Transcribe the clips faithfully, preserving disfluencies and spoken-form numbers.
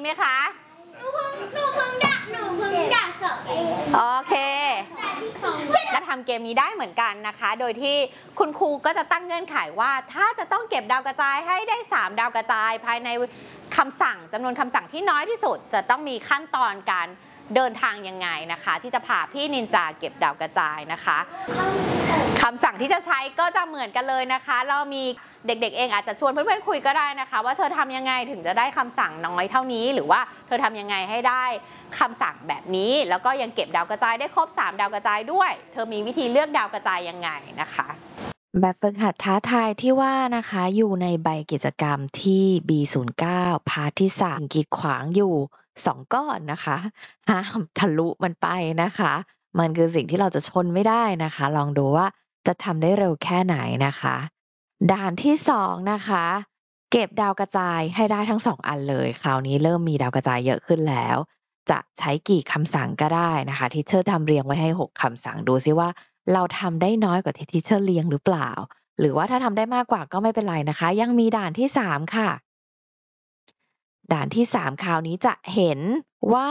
ไหมคะหนูเพิ่งหนูเพิ่งด่าหนูเพิ่งด่าสอบเองโอเคก็ทำเกมนี้ได้เหมือนกันนะคะโดยที่คุณครูก็จะตั้งเงื่อนไขว่าถ้าจะต้องเก็บดาวกระจายให้ได้สามดาวกระจายภายในคำสั่งจำนวนคำสั่งที่น้อยที่สุดจะต้องมีขั้นตอนการเดินทางยังไงนะคะที่จะพาพี่นินจาเก็บดาวกระจายนะคะคำสั่งที่จะใช้ก็จะเหมือนกันเลยนะคะเรามีเด็กๆเองอาจจะชวนเพื่อนๆคุยก็ได้นะคะว่าเธอทำยังไงถึงจะได้คำสั่งน้อยเท่านี้หรือว่าเธอทำยังไงให้ได้คำสั่งแบบนี้แล้วก็ยังเก็บดาวกระจายได้ครบสามดาวกระจายด้วยเธอมีวิธีเลือกดาวกระจายยังไงนะคะแบบฝึกหัดท้าทายที่ว่านะคะอยู่ในใบกิจกรรมที่ บี ศูนย์ เก้า พาร์ทที่สามกีดขวางอยู่สองก้อนนะคะห้ามทะลุมันไปนะคะมันคือสิ่งที่เราจะชนไม่ได้นะคะลองดูว่าจะทำได้เร็วแค่ไหนนะคะด่านที่สองนะคะเก็บดาวกระจายให้ได้ทั้งสองอันเลยคราวนี้เริ่มมีดาวกระจายเยอะขึ้นแล้วจะใช้กี่คำสั่งก็ได้นะคะที่เธอทำเรียงไว้ให้หกคำสั่งดูซิว่าเราทำได้น้อยกว่าที่ทีเชอร์เรียงหรือเปล่าหรือว่าถ้าทำได้มากกว่าก็ไม่เป็นไรนะคะยังมีด่านที่สามค่ะด่านที่สามคราวนี้จะเห็นว่า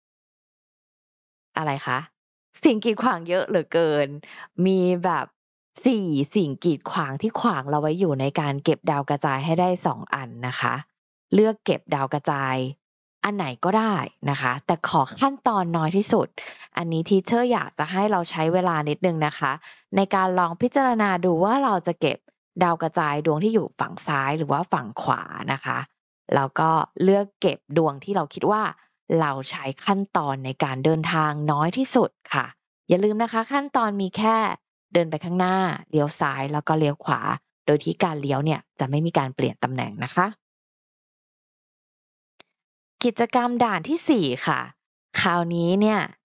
อะไรคะสิ่งกีดขวางเยอะเหลือเกินมีแบบสี่สิ่งกีดขวางที่ขวางเราไว้อยู่ในการเก็บดาวกระจายให้ได้สองอันนะคะเลือกเก็บดาวกระจายอันไหนก็ได้นะคะแต่ขอขั้นตอนน้อยที่สุดอันนี้ทีเชอร์อยากจะให้เราใช้เวลานิดนึงนะคะในการลองพิจารณาดูว่าเราจะเก็บดาวกระจายดวงที่อยู่ฝั่งซ้ายหรือว่าฝั่งขวานะคะแล้วก็เลือกเก็บดวงที่เราคิดว่าเราใช้ขั้นตอนในการเดินทางน้อยที่สุดค่ะอย่าลืมนะคะขั้นตอนมีแค่เดินไปข้างหน้าเลี้ยวซ้ายแล้วก็เลี้ยวขวาโดยที่การเลี้ยวเนี่ยจะไม่มีการเปลี่ยนตำแหน่งนะคะกิจกรรมด่านที่สี่ค่ะคราวนี้เนี่ย